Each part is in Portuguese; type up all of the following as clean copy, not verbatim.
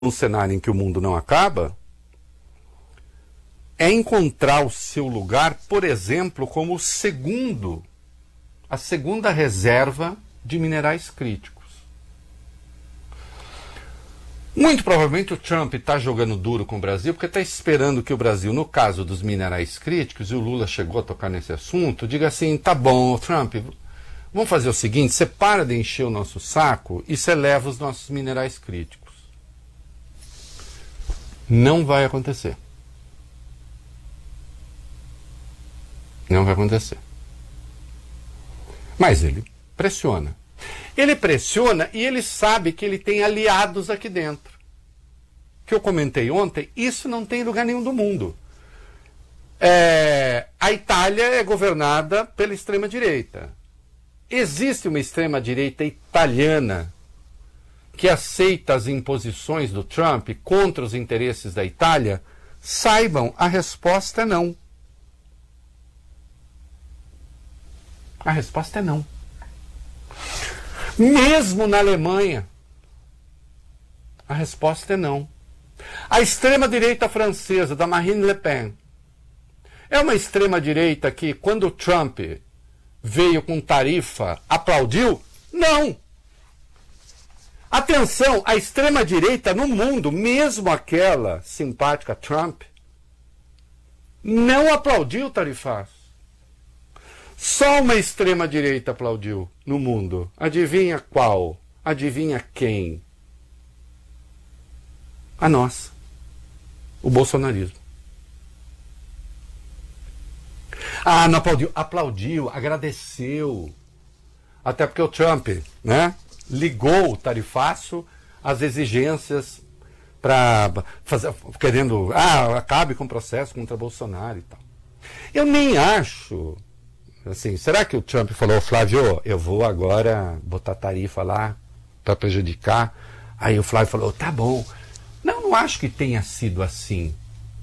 num cenário em que o mundo não acaba, é encontrar o seu lugar, por exemplo, como a segunda reserva de minerais críticos. Muito provavelmente o Trump está jogando duro com o Brasil, porque está esperando que o Brasil, no caso dos minerais críticos, e o Lula chegou a tocar nesse assunto, diga assim, tá bom, Trump, vamos fazer o seguinte, você para de encher o nosso saco e você leva os nossos minerais críticos. Não vai acontecer. Não vai acontecer. Mas ele pressiona. Ele pressiona e ele sabe que ele tem aliados aqui dentro. Que eu comentei ontem, isso não tem em lugar nenhum do mundo. A Itália é governada pela extrema-direita. Existe uma extrema-direita italiana que aceita as imposições do Trump contra os interesses da Itália? Saibam, a resposta é não. A resposta é não. Mesmo na Alemanha, a resposta é não. A extrema-direita francesa, da Marine Le Pen, é uma extrema-direita que, quando o Trump veio com tarifa, aplaudiu? Não! Atenção, a extrema-direita no mundo, mesmo aquela simpática Trump, não aplaudiu o tarifaço. Só uma extrema-direita aplaudiu no mundo. Adivinha qual? Adivinha quem? A nossa. O bolsonarismo. Ah, não aplaudiu. Aplaudiu, agradeceu. Até porque o Trump, né, ligou o tarifaço às exigências para fazer, querendo, acabe com o processo contra Bolsonaro e tal. Eu nem acho, assim, será que o Trump falou, Flávio, eu vou agora botar tarifa lá para prejudicar? Aí o Flávio falou, tá bom. Não acho que tenha sido assim.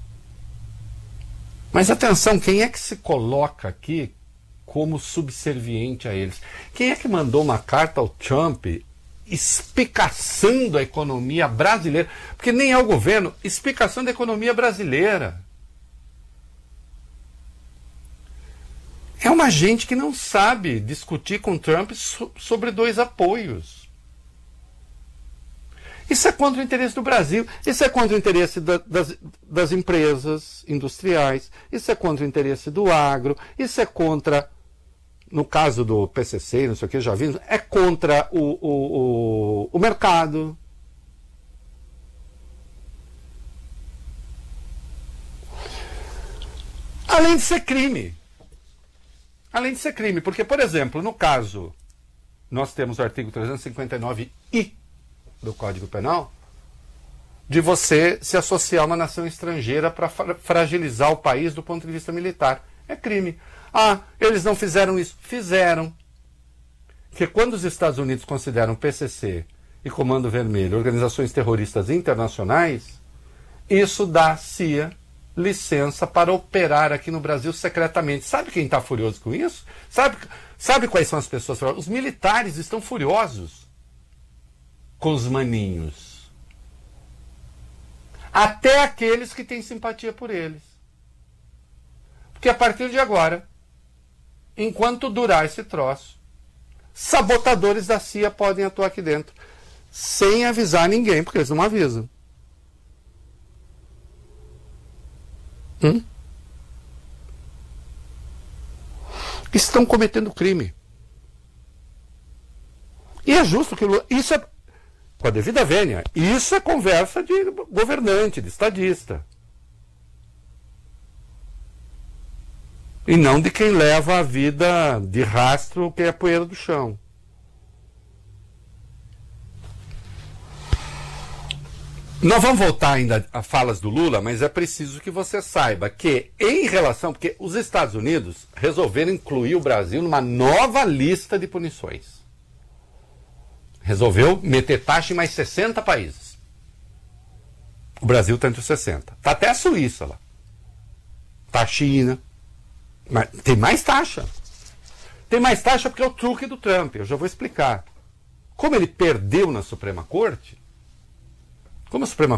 Mas atenção, quem é que se coloca aqui como subserviente a eles? Quem é que mandou uma carta ao Trump espicaçando a economia brasileira? Porque nem é o governo, explicação da economia brasileira. É uma gente que não sabe discutir com Trump sobre dois apoios. Isso é contra o interesse do Brasil, isso é contra o interesse das empresas industriais, isso é contra o interesse do agro, isso é contra, no caso do PCC, não sei o que, já vimos, é contra o mercado. Além de ser crime. Além de ser crime, porque, por exemplo, no caso, nós temos o artigo 359-I do Código Penal, de você se associar a uma nação estrangeira para fragilizar o país do ponto de vista militar. É crime. Ah, eles não fizeram isso. Fizeram. Porque quando os Estados Unidos consideram PCC e Comando Vermelho organizações terroristas internacionais, isso dá à CIA licença para operar aqui no Brasil secretamente. Sabe quem está furioso com isso? Sabe quais são as pessoas furiosas? Os militares estão furiosos com os maninhos. Até aqueles que têm simpatia por eles. Porque a partir de agora, enquanto durar esse troço, sabotadores da CIA podem atuar aqui dentro, sem avisar ninguém, porque eles não avisam. Estão cometendo crime. E é justo que isso é, com a devida vênia, isso é conversa de governante, de estadista. E não de quem leva a vida de rastro que é a poeira do chão. Nós vamos voltar ainda a falas do Lula, mas é preciso que você saiba que, em relação, porque os Estados Unidos resolveram incluir o Brasil numa nova lista de punições. Resolveu meter taxa em mais 60 países. O Brasil está entre os 60. Está até a Suíça lá. Está a China. Mas tem mais taxa. Tem mais taxa porque é o truque do Trump. Eu já vou explicar. Como ele perdeu na Suprema Corte, Como a Suprema